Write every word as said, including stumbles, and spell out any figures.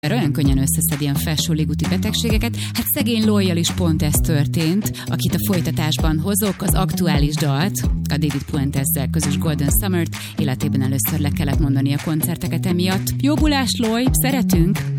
olyan könnyen összeszed ilyen felső légúti betegségeket. Hát szegény Loyal is pont ez történt, akit a folytatásban hozok, az aktuális dalt, a David Puentesszel közös Golden Summer-t, életében először le kellett mondani a koncerteket emiatt. Jobbulás, Loy, szeretünk!